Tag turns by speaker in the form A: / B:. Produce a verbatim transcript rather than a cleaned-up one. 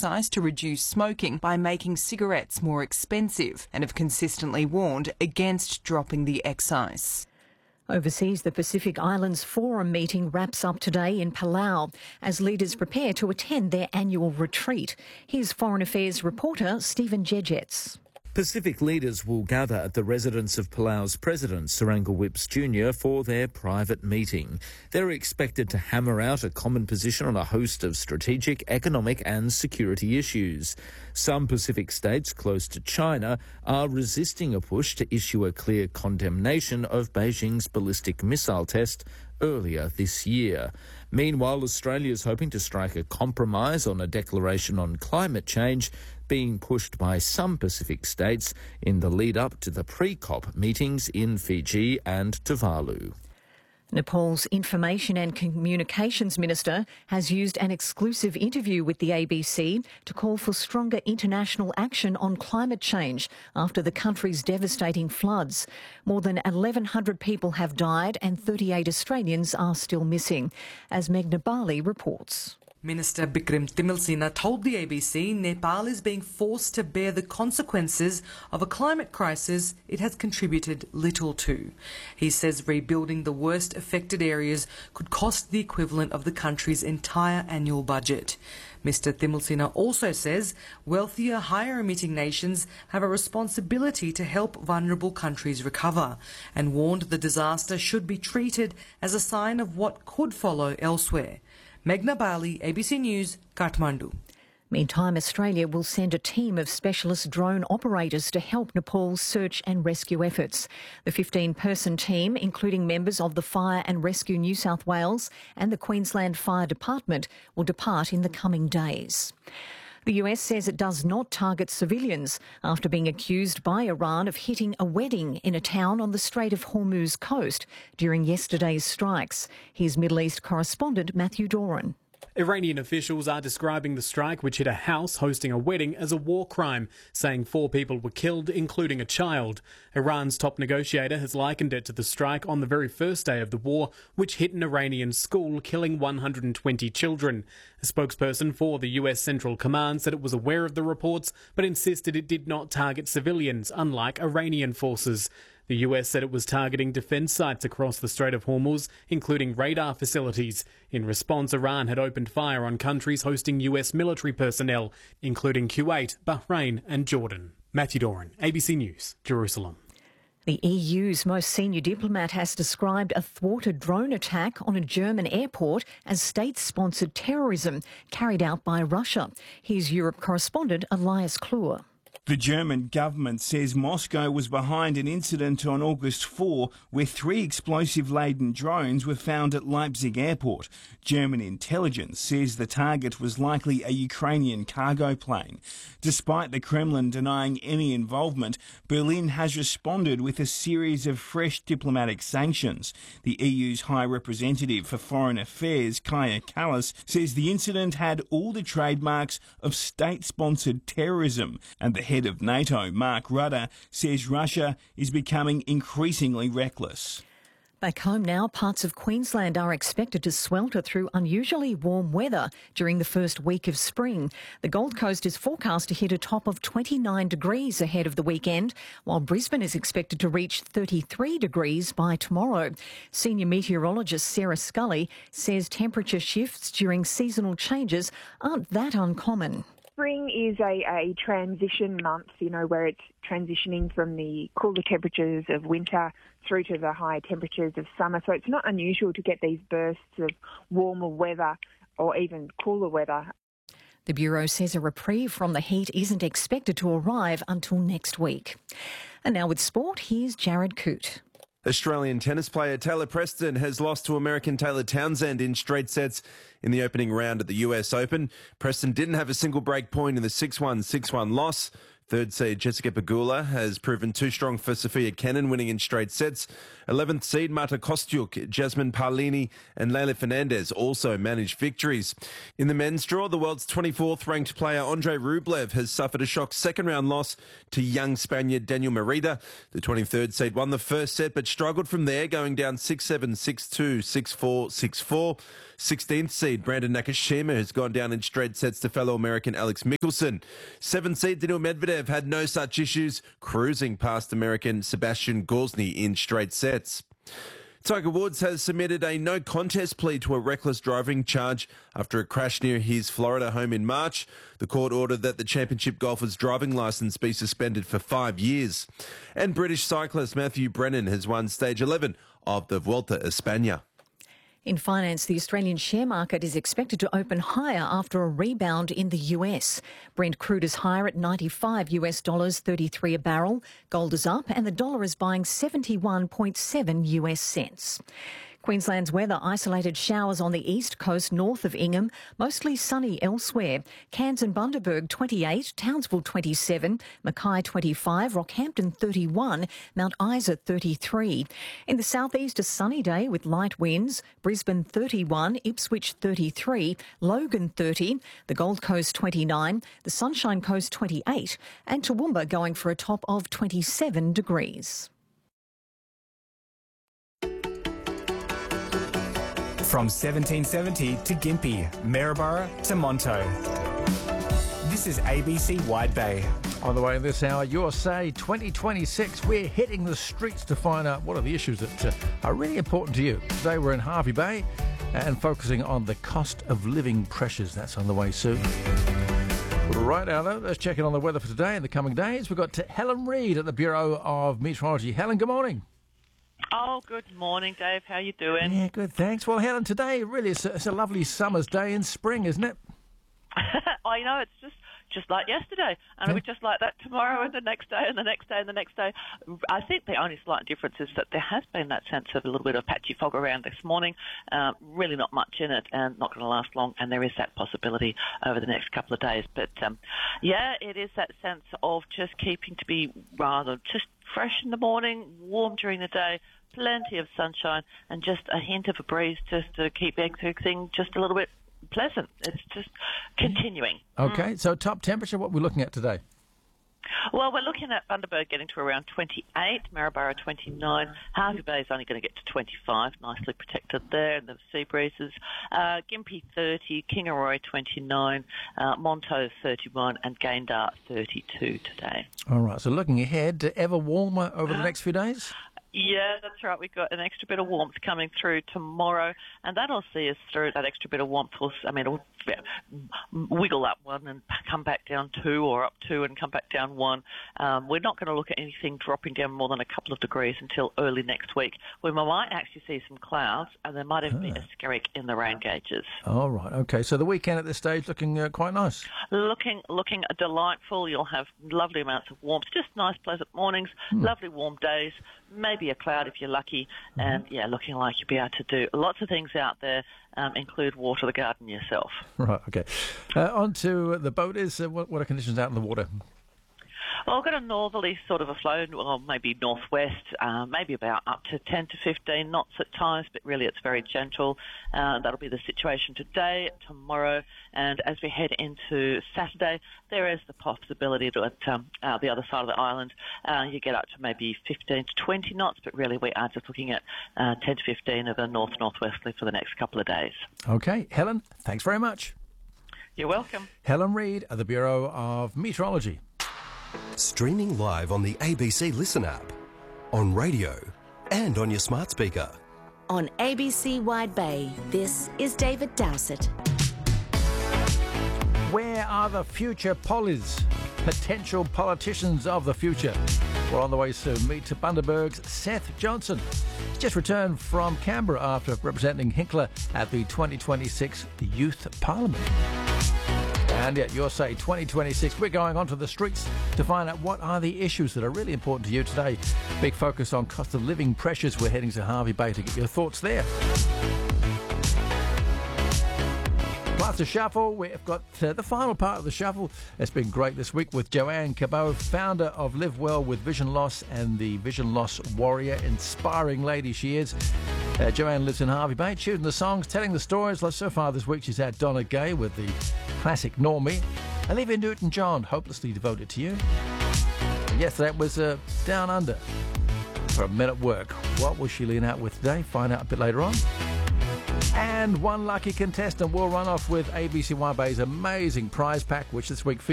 A: excise to reduce smoking by making cigarettes more expensive and have consistently warned against dropping the excise.
B: Overseas, the Pacific Islands Forum meeting wraps up today in Palau as leaders prepare to attend their annual retreat. Here's Foreign Affairs reporter Stephen Jejets.
C: Pacific leaders will gather at the residence of Palau's President, Surangel Whipps Junior, for their private meeting. They're expected to hammer out a common position on a host of strategic, economic and security issues. Some Pacific states close to China are resisting a push to issue a clear condemnation of Beijing's ballistic missile test earlier this year. Meanwhile, Australia is hoping to strike a compromise on a declaration on climate change being pushed by some Pacific states in the lead-up to the pre-COP meetings in Fiji and Tuvalu.
B: Nepal's Information and Communications Minister has used an exclusive interview with the A B C to call for stronger international action on climate change after the country's devastating floods. More than eleven hundred people have died and thirty-eight Australians are still missing, as Meghna Bali reports.
D: Minister Bikram Timilsina told the A B C Nepal is being forced to bear the consequences of a climate crisis it has contributed little to. He says rebuilding the worst affected areas could cost the equivalent of the country's entire annual budget. Mister Timilsina also says wealthier, higher emitting nations have a responsibility to help vulnerable countries recover, and warned the disaster should be treated as a sign of what could follow elsewhere. Meghna Bali, A B C News, Kathmandu.
B: Meantime, Australia will send a team of specialist drone operators to help Nepal's search and rescue efforts. The fifteen-person team, including members of the Fire and Rescue New South Wales and the Queensland Fire Department, will depart in the coming days. The U S says it does not target civilians after being accused by Iran of hitting a wedding in a town on the Strait of Hormuz coast during yesterday's strikes. Here's Middle East correspondent Matthew Doran.
E: Iranian officials are describing the strike, which hit a house hosting a wedding, as a war crime, saying four people were killed, including a child. Iran's top negotiator has likened it to the strike on the very first day of the war, which hit an Iranian school, killing one hundred twenty children. A spokesperson for the U S Central Command said it was aware of the reports, but insisted it did not target civilians, unlike Iranian forces. The U S said it was targeting defence sites across the Strait of Hormuz, including radar facilities. In response, Iran had opened fire on countries hosting U S military personnel, including Kuwait, Bahrain and Jordan. Matthew Doran, A B C News, Jerusalem.
B: The E U's most senior diplomat has described a thwarted drone attack on a German airport as state-sponsored terrorism carried out by Russia. Here's Europe correspondent Elias Kluwer.
F: The German government says Moscow was behind an incident on August fourth where three explosive-laden drones were found at Leipzig airport. German intelligence says the target was likely a Ukrainian cargo plane. Despite the Kremlin denying any involvement, Berlin has responded with a series of fresh diplomatic sanctions. The E U's High Representative for Foreign Affairs, Kaja Kallas, says the incident had all the trademarks of state-sponsored terrorism, and the head of NATO, Mark Rutte, says Russia is becoming increasingly reckless.
B: Back home now, parts of Queensland are expected to swelter through unusually warm weather during the first week of spring. The Gold Coast is forecast to hit a top of twenty-nine degrees ahead of the weekend, while Brisbane is expected to reach thirty-three degrees by tomorrow. Senior meteorologist Sarah Scully says temperature shifts during seasonal changes aren't that uncommon.
G: Spring is a, a transition month, you know, where it's transitioning from the cooler temperatures of winter through to the higher temperatures of summer. So it's not unusual to get these bursts of warmer weather or even cooler weather.
B: The Bureau says a reprieve from the heat isn't expected to arrive until next week. And now with sport, here's Jared Coote.
H: Australian tennis player Taylor Preston has lost to American Taylor Townsend in straight sets in the opening round at the U S Open. Preston didn't have a single break point in the six one, six one loss. Third seed Jessica Pegula has proven too strong for Sophia Kenin, winning in straight sets. eleventh seed Marta Kostyuk, Jasmine Paolini and Leylah Fernandez also managed victories. In the men's draw, the world's twenty-fourth ranked player Andrei Rublev has suffered a shock second-round loss to young Spaniard Daniel Merida. The twenty-third seed won the first set but struggled from there, going down six seven, six two, six four, six four. sixteenth seed Brandon Nakashima has gone down in straight sets to fellow American Alex Michelson. seventh seed Daniil Medvedev had no such issues, cruising past American Sebastian Gorsny in straight sets. Tiger Woods has submitted a no contest plea to a reckless driving charge after a crash near his Florida home in March. The court ordered that the championship golfer's driving licence be suspended for five years. And British cyclist Matthew Brennan has won stage eleven of the Vuelta a España.
B: In finance, the Australian share market is expected to open higher after a rebound in the U S. Brent crude is higher at ninety-five US dollars thirty-three a barrel. Gold is up and the dollar is buying seventy-one point seven US cents. Queensland's weather: isolated showers on the east coast north of Ingham, mostly sunny elsewhere. Cairns and Bundaberg twenty-eight, Townsville twenty-seven, Mackay twenty-five, Rockhampton thirty-one, Mount Isa thirty-three. In the southeast, a sunny day with light winds. Brisbane thirty-one, Ipswich thirty-three, Logan thirty, the Gold Coast twenty-nine, the Sunshine Coast twenty-eight, and Toowoomba going for a top of twenty-seven degrees.
I: From seventeen seventy to Gympie, Maryborough to Monto. This is A B C Wide Bay.
J: On the way this hour, Your Say twenty twenty-six. We're hitting the streets to find out what are the issues that uh, are really important to you. Today we're in Hervey Bay and focusing on the cost of living pressures. That's on the way soon. Right now, though, let's check in on the weather for today and the coming days. We've got Helen Reid at the Bureau of Meteorology. Helen, good morning.
K: Oh, good morning, Dave. How you doing?
J: Yeah, good, thanks. Well, Helen, today really is a, it's a lovely summer's day in spring, isn't it?
K: I know, it's just just like yesterday, and it'll be just like that tomorrow and the next day and the next day and the next day. I think the only slight difference is that there has been that sense of a little bit of patchy fog around this morning, um, really not much in it and not going to last long, and there is that possibility over the next couple of days. But, um, yeah, it is that sense of just keeping to be rather just fresh in the morning, warm during the day, plenty of sunshine, and just a hint of a breeze just to keep everything just a little bit pleasant. It's just continuing.
J: Okay,
K: mm.
J: so top temperature, what we're looking at today?
K: Well, we're looking at Bundaberg getting to around twenty-eight, Maryborough twenty-nine, Hervey Bay is only going to get to twenty-five, nicely protected there in the sea breezes, uh, Gympie thirty, Kingaroy twenty-nine, uh, Monto thirty-one, and Gayndah thirty-two today.
J: All right, so looking ahead, ever warmer over the next few days?
K: Yeah, that's right. We've got an extra bit of warmth coming through tomorrow, and that'll see us through. That extra bit of warmth will, I mean, it'll wiggle up one and come back down two, or up two and come back down one. Um, we're not going to look at anything dropping down more than a couple of degrees until early next week, when we might actually see some clouds, and there might even ah. be a skerrick in the rain gauges.
J: All right, okay. So the weekend at this stage looking uh, quite nice.
K: Looking, looking delightful. You'll have lovely amounts of warmth, just nice, pleasant mornings, hmm. lovely warm days. Maybe a cloud if you're lucky, mm-hmm. and yeah, looking like you'll be able to do lots of things out there, um, include water the garden yourself.
J: Right, okay. Uh, on to the boat is, uh, what, what are conditions out in the water?
K: Well, I've got a northerly sort of a flow, well, maybe northwest, uh, maybe about up to ten to fifteen knots at times, but really it's very gentle. Uh, that'll be the situation today, tomorrow, and as we head into Saturday, there is the possibility that um, uh, the other side of the island, uh, you get up to maybe fifteen to twenty knots, but really we are just looking at uh, ten to fifteen of a north-northwesterly for the next couple of days.
J: Okay, Helen, thanks very much.
K: You're welcome.
J: Helen Reid at the Bureau of Meteorology.
L: Streaming live on the A B C Listen app, on radio and on your smart speaker.
M: On A B C Wide Bay, this is David Dowsett.
J: Where are the future pollies? Potential politicians of the future. We're on the way soon. Meet to Bundaberg's Seth Johnson. He's just returned from Canberra after representing Hinkler at the twenty twenty-six Youth Parliament. And yet, Your Say twenty twenty-six, we're going onto the streets to find out what are the issues that are really important to you today. Big focus on cost of living pressures. We're heading to Hervey Bay to get your thoughts there. Plus the shuffle, we've got uh, the final part of the shuffle. It's been great this week with Joanne Cabot, founder of Live Well with Vision Loss and the Vision Loss Warrior. Inspiring lady she is. Uh, Joanne lives in Hervey Bay, choosing the songs, telling the stories. So far this week she's had Donna Gay with the classic Normie. Olivia Newton-John, Hopelessly Devoted to You. And yesterday it was uh, Down Under for Men at Work. What will she lean out with today? Find out a bit later on. And one lucky contestant will run off with A B C Wide Bay's amazing prize pack, which this week features